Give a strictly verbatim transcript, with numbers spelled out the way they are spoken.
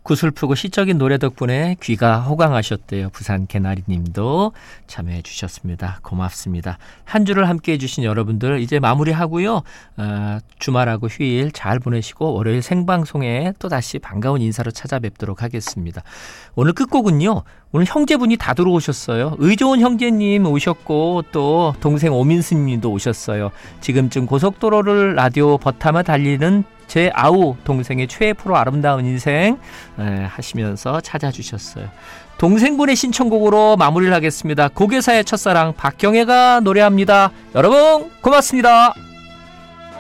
구슬프고 시적인 노래 덕분에 귀가 호강하셨대요. 부산 개나리님도 참여해 주셨습니다. 고맙습니다. 한 주를 함께해 주신 여러분들 이제 마무리하고요. 어, 주말하고 휴일 잘 보내시고 월요일 생방송에 또다시 반가운 인사로 찾아뵙도록 하겠습니다. 오늘 끝곡은요. 오늘 형제분이 다 들어오셨어요. 의좋은 형제님 오셨고 또 동생 오민수님도 오셨어요. 지금쯤 고속도로를 라디오 버타마 달리는 제 아우 동생의 최애 프로 아름다운 인생 에, 하시면서 찾아주셨어요. 동생분의 신청곡으로 마무리를 하겠습니다. 고개사의 첫사랑 박경애가 노래합니다. 여러분 고맙습니다.